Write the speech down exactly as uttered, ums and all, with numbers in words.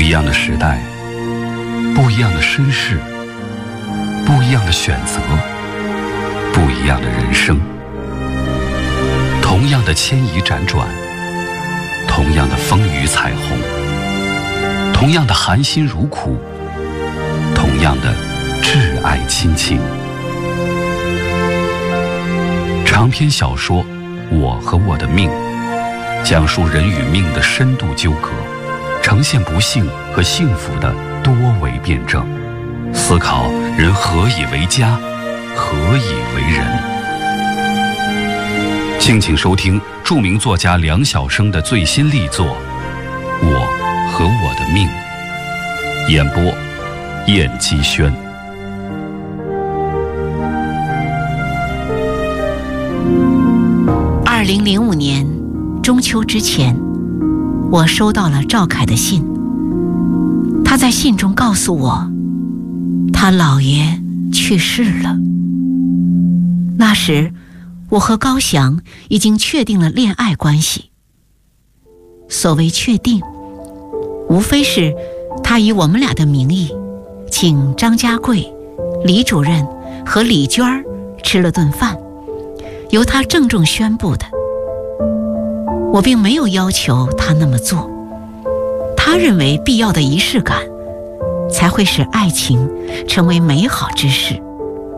一样的时代，不一样的身世，不一样的选择，不一样的人生。同样的牵移辗转，同样的风雨彩虹，同样的含辛茹苦，同样的挚爱亲情。长篇小说《我和我的命》，讲述人与命的深度纠葛，呈现不幸和幸福的多维辩证，思考人何以为家，何以为人。敬请收听著名作家梁晓声的最新力作《我和我的命》，演播燕姬轩。 二零零五年中秋之前，我收到了赵凯的信。他在信中告诉我，他姥爷去世了。那时我和高翔已经确定了恋爱关系。所谓确定，无非是他以我们俩的名义请张家贵、李主任和李娟儿吃了顿饭，由他郑重宣布的。我并没有要求他那么做，他认为必要的仪式感才会使爱情成为美好之事。